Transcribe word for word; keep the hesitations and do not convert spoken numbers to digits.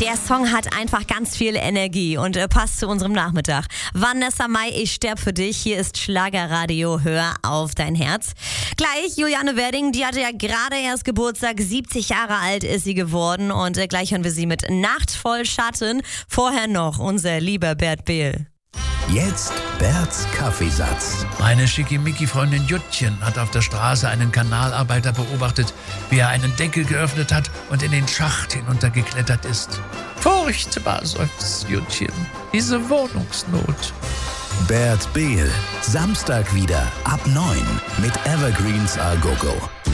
Der Song hat einfach ganz viel Energie und äh, passt zu unserem Nachmittag. Vanessa Mai, ich sterb für dich. Hier ist Schlagerradio, hör auf dein Herz. Gleich Juliane Werding, die hatte ja gerade erst Geburtstag, siebzig Jahre alt ist sie geworden und äh, gleich hören wir sie mit Nacht voll Schatten. Vorher noch unser lieber Bert Behl. Jetzt Berts Kaffeesatz. Meine Schickimicki-Freundin Juttchen hat auf der Straße einen Kanalarbeiter beobachtet, wie er einen Deckel geöffnet hat und in den Schacht hinuntergeklettert ist. Furchtbar, seufzt Juttchen. Diese Wohnungsnot. Bert Behl. Samstag wieder ab neun mit Evergreens A Go Go.